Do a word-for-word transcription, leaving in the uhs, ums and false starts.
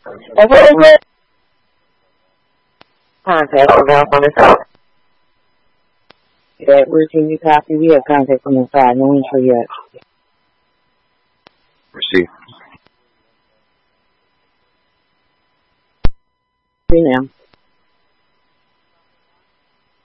And what is it? Contact from down on the side. That routine you copy, we have contact from the side, no entry yet. Receive. See now.